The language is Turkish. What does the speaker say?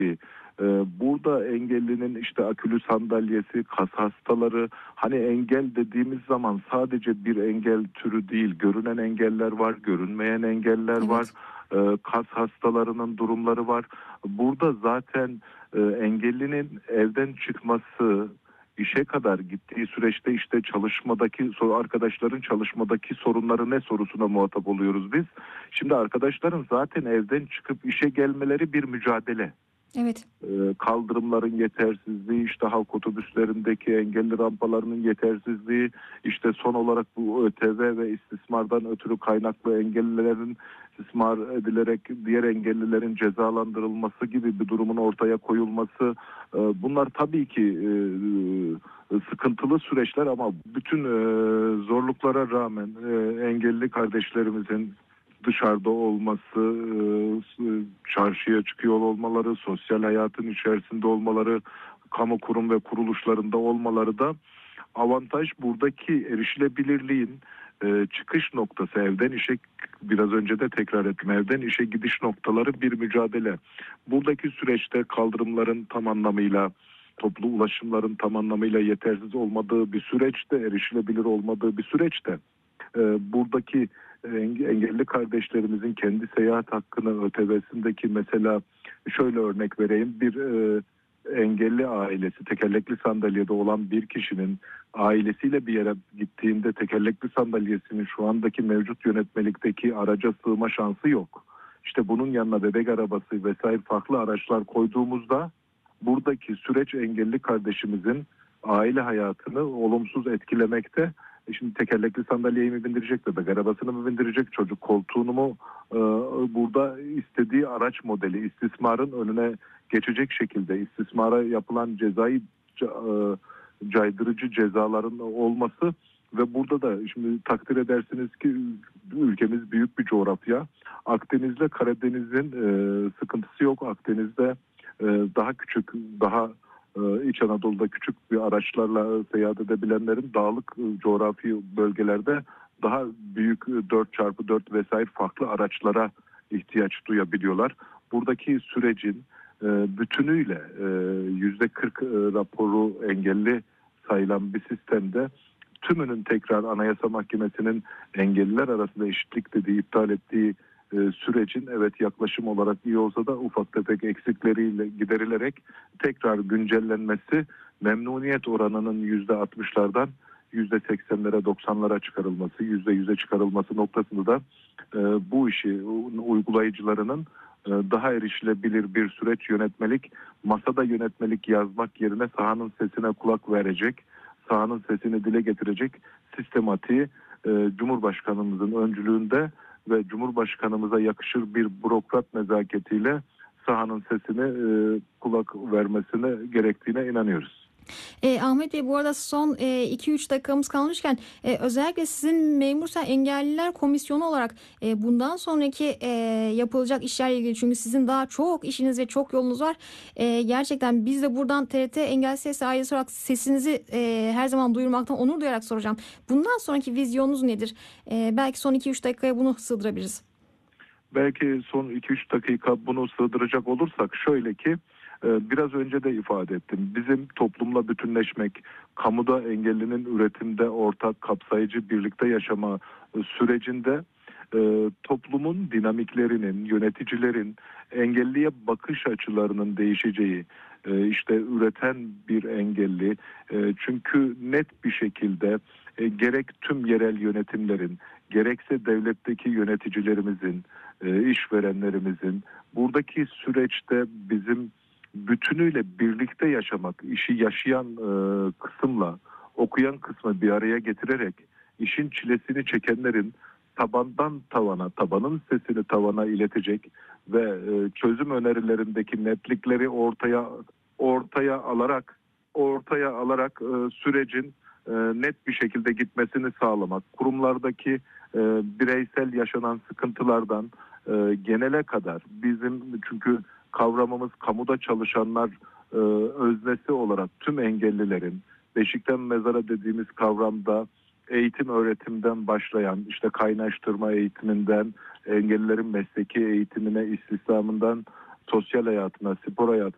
Burada engellinin işte akülü sandalyesi, kas hastaları, hani engel dediğimiz zaman sadece bir engel türü değil, görünen engeller var, görünmeyen engeller var, Evet. kas hastalarının durumları var. Burada zaten engellinin evden çıkması, işe kadar gittiği süreçte işte arkadaşların çalışmadaki sorunları ne sorusuna muhatap oluyoruz biz. Şimdi arkadaşların zaten evden çıkıp işe gelmeleri bir mücadele. Evet. Kaldırımların yetersizliği, işte halk otobüslerindeki engelli rampalarının yetersizliği, işte son olarak bu ÖTV ve istismardan ötürü kaynaklı engellilerin istismar edilerek diğer engellilerin cezalandırılması gibi bir durumun ortaya koyulması, bunlar tabii ki sıkıntılı süreçler ama bütün zorluklara rağmen engelli kardeşlerimizin dışarıda olması, çarşıya çıkıyor olmaları, sosyal hayatın içerisinde olmaları, kamu kurum ve kuruluşlarında olmaları da avantaj. Buradaki erişilebilirliğin çıkış noktası, evden işe, biraz önce de tekrar ettim, evden işe gidiş noktaları bir mücadele. Buradaki süreçte kaldırımların tam anlamıyla, toplu ulaşımların tam anlamıyla yetersiz olmadığı bir süreçte, erişilebilir olmadığı bir süreçte buradaki engelli kardeşlerimizin kendi seyahat hakkını, ÖTV'sindeki, mesela şöyle örnek vereyim, bir engelli ailesi, tekerlekli sandalyede olan bir kişinin ailesiyle bir yere gittiğinde tekerlekli sandalyesinin şu andaki mevcut yönetmelikteki araca sığma şansı yok. İşte bunun yanına bebek arabası vesaire farklı araçlar koyduğumuzda buradaki süreç engelli kardeşimizin aile hayatını olumsuz etkilemekte. Şimdi tekerlekli sandalyeyi mi bindirecek, bebek arabasını mı bindirecek, çocuk koltuğunu mu, burada istediği araç modeli istismarın önüne geçecek şekilde istismara yapılan cezai caydırıcı cezaların olması ve burada da şimdi takdir edersiniz ki ülkemiz büyük bir coğrafya. Akdeniz'le Karadeniz'in sıkıntısı yok. Akdeniz'de daha küçük, daha İç Anadolu'da küçük bir araçlarla seyahat edebilenlerin dağlık coğrafi bölgelerde daha büyük 4x4 vesaire farklı araçlara ihtiyaç duyabiliyorlar. Buradaki sürecin bütünüyle %40 raporu engelli sayılan bir sistemde tümünün tekrar Anayasa Mahkemesi'nin engelliler arasında eşitlik dediği, iptal ettiği sürecin evet yaklaşım olarak iyi olsa da ufak tefek eksikleriyle giderilerek tekrar güncellenmesi, memnuniyet oranının %60'lardan %80'lere, 90'lara çıkarılması, %100'e çıkarılması noktasında da bu işi uygulayıcılarının daha erişilebilir bir süreç yönetmelik, masada yönetmelik yazmak yerine sahanın sesine kulak verecek, sahanın sesini dile getirecek sistematiği Cumhurbaşkanımızın öncülüğünde ve Cumhurbaşkanımıza yakışır bir bürokrat nezaketiyle sahanın sesine kulak vermesine gerektiğine inanıyoruz. Ahmet Bey, bu arada son 2-3 dakikamız kalmışken özellikle sizin Memursa Engelliler Komisyonu olarak bundan sonraki yapılacak işlerle ilgili, çünkü sizin daha çok işiniz ve çok yolunuz var. Gerçekten biz de buradan TRT Engelli Sesli ailesi olarak sesinizi her zaman duyurmaktan onur duyarak soracağım. Bundan sonraki vizyonunuz nedir? Belki son 2-3 dakikaya bunu sığdırabiliriz. Belki son 2-3 dakika bunu sığdıracak olursak şöyle ki, biraz önce de ifade ettim. Bizim toplumla bütünleşmek, kamuda engellinin üretimde ortak, kapsayıcı birlikte yaşama sürecinde toplumun dinamiklerinin, yöneticilerin engelliye bakış açılarının değişeceği, işte üreten bir engelli, çünkü net bir şekilde gerek tüm yerel yönetimlerin, gerekse devletteki yöneticilerimizin, işverenlerimizin buradaki süreçte bizim bütünüyle birlikte yaşamak, işi yaşayan kısımla okuyan kısmı bir araya getirerek işin çilesini çekenlerin tabandan tavana, tabanın sesini tavana iletecek ve çözüm önerilerindeki netlikleri ortaya alarak sürecin net bir şekilde gitmesini sağlamak. Kurumlardaki bireysel yaşanan sıkıntılardan genele kadar bizim, çünkü kavramımız kamuda çalışanlar öznesi olarak tüm engellilerin, beşikten mezara dediğimiz kavramda eğitim öğretimden başlayan, işte kaynaştırma eğitiminden engellilerin mesleki eğitimine, istihdamından sosyal hayatına, spor hayatına,